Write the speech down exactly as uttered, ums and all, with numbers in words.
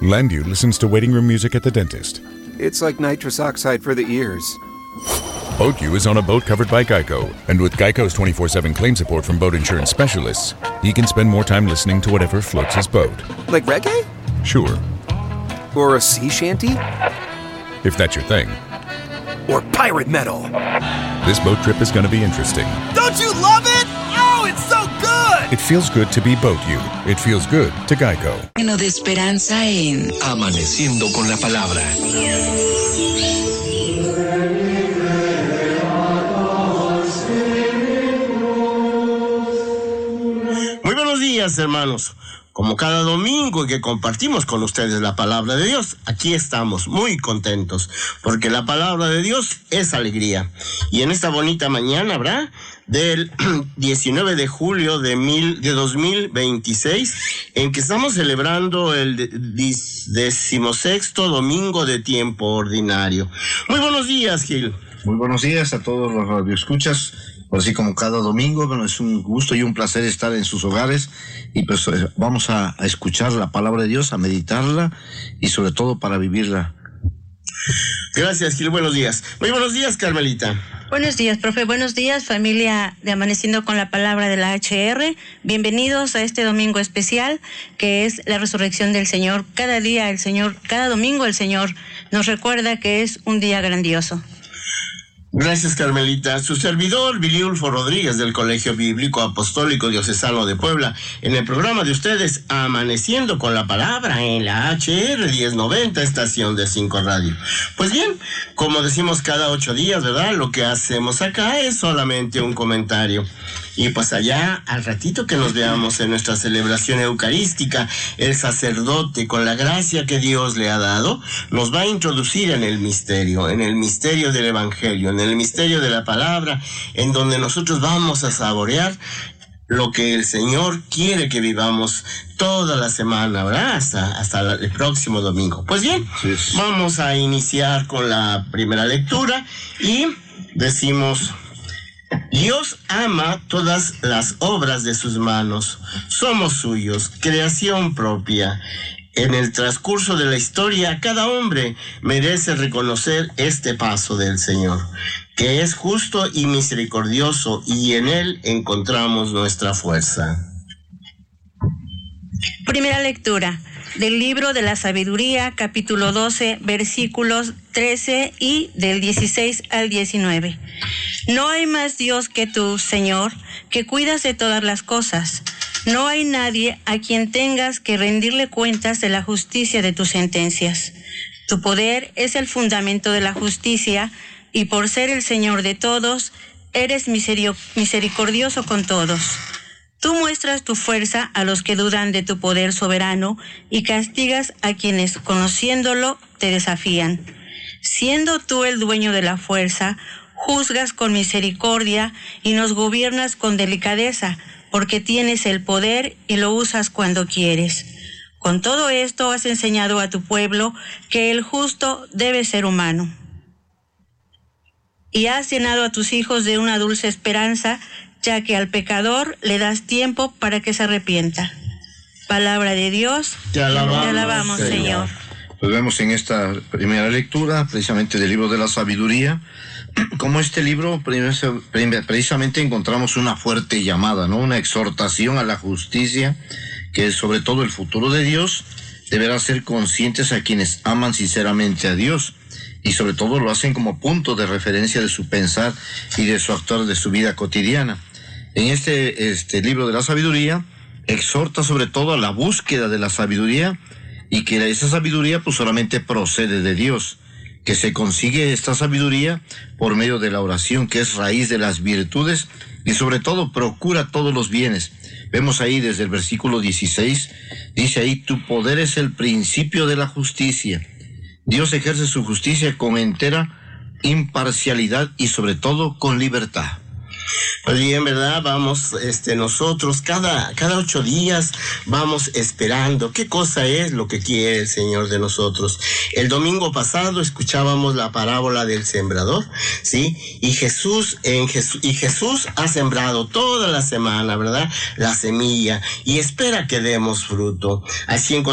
Landu listens to waiting room music at the dentist. It's like nitrous oxide for the ears. BoatU is on a boat covered by Geico, and with Geico's twenty-four seven claim support from boat insurance specialists, he can spend more time listening to whatever floats his boat. Like reggae? Sure, Or a sea shanty? if that's your thing. Or pirate metal? This boat trip is going to be interesting. Don't you love it? Oh, it's so good! It feels good to be BoatU. It feels good to Geico. Lleno de esperanza en Amaneciendo con la palabra. Muy buenos días, hermanos. Como cada domingo que compartimos con ustedes la palabra de Dios, aquí estamos muy contentos, porque la palabra de Dios es alegría. Y en esta bonita mañana, ¿verdad?, del diecinueve de julio de, mil, de dos mil veintiséis, en que estamos celebrando el decimosexto domingo de tiempo ordinario. Muy buenos días, Gil. Muy buenos días a todos los radioescuchas. Por así como cada domingo, bueno, es un gusto y un placer estar en sus hogares y pues vamos a, a escuchar la palabra de Dios, a meditarla y sobre todo para vivirla. Gracias, Gil. Buenos días. Muy buenos días, Carmelita. Buenos días, profe. Buenos días, familia de Amaneciendo con la Palabra de la H R. Bienvenidos a este domingo especial que es la resurrección del Señor. Cada día el Señor, cada domingo el Señor nos recuerda que es un día grandioso. Gracias, Carmelita. Su servidor, Viliulfo Rodríguez, del Colegio Bíblico Apostólico Diocesano de Puebla, en el programa de ustedes, Amaneciendo con la Palabra, en la H R diez noventa, estación de cinco Radio. Pues bien, como decimos cada ocho días, ¿verdad?, lo que hacemos acá es solamente un comentario. Y pues allá, al ratito que nos veamos en nuestra celebración eucarística, el sacerdote, con la gracia que Dios le ha dado, nos va a introducir en el misterio, en el misterio del Evangelio, en el misterio de la palabra, en donde nosotros vamos a saborear lo que el Señor quiere que vivamos toda la semana, ¿verdad? Hasta, hasta el próximo domingo. Pues bien, sí, sí. Vamos a iniciar con la primera lectura y decimos: Dios ama todas las obras de sus manos. Somos suyos, creación propia. En el transcurso de la historia, cada hombre merece reconocer este paso del Señor, que es justo y misericordioso, y en él encontramos nuestra fuerza. Primera lectura del libro de la Sabiduría, capítulo doce, versículos trece y del dieciséis al diecinueve. No hay más Dios que tú, Señor, que cuidas de todas las cosas. No hay nadie a quien tengas que rendirle cuentas de la justicia de tus sentencias. Tu poder es el fundamento de la justicia, y por ser el Señor de todos, eres misericordioso con todos. Tú muestras tu fuerza a los que dudan de tu poder soberano y castigas a quienes, conociéndolo, te desafían. Siendo tú el dueño de la fuerza, juzgas con misericordia y nos gobiernas con delicadeza, porque tienes el poder y lo usas cuando quieres. Con todo esto has enseñado a tu pueblo que el justo debe ser humano. Y has llenado a tus hijos de una dulce esperanza, ya que al pecador le das tiempo para que se arrepienta. Palabra de Dios, te alabamos, te alabamos Señor. Señor. Pues vemos en esta primera lectura, precisamente del libro de la Sabiduría, como este libro precisamente encontramos una fuerte llamada, ¿no? Una exhortación a la justicia, que sobre todo el futuro de Dios deberá ser conscientes a quienes aman sinceramente a Dios, y sobre todo lo hacen como punto de referencia de su pensar y de su actuar de su vida cotidiana. En este, este libro de la Sabiduría exhorta sobre todo a la búsqueda de la sabiduría, y que esa sabiduría pues solamente procede de Dios, que se consigue esta sabiduría por medio de la oración, que es raíz de las virtudes, y sobre todo procura todos los bienes. Vemos ahí desde el versículo dieciséis, dice ahí: tu poder es el principio de la justicia. Dios ejerce su justicia con entera imparcialidad y sobre todo con libertad. Pues bien, ¿verdad? Vamos, este, nosotros cada, cada ocho días vamos esperando qué cosa es lo que quiere el Señor de nosotros. El domingo pasado escuchábamos la parábola del sembrador, ¿sí? Y Jesús, en Jesús, y Jesús ha sembrado toda la semana, ¿verdad?, la semilla, y espera que demos fruto. Así